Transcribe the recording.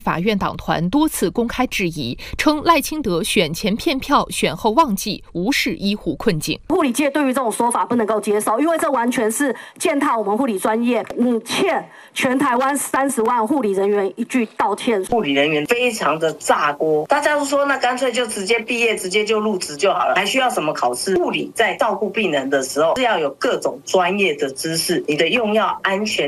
法院党团多次公开质疑，称赖清德选前骗票，选后忘记，无视医护困境。 护理界对于这种说法不能够接受，因为这完全是践踏我们护理专业。你欠全台湾30万护理人员一句道歉。 护理人员非常的炸锅，大家都说那干脆就直接毕业，直接就入职就好了，还需要什么考试？护理在照顾病人的时候是要有各种专业的知识，你的用药安全。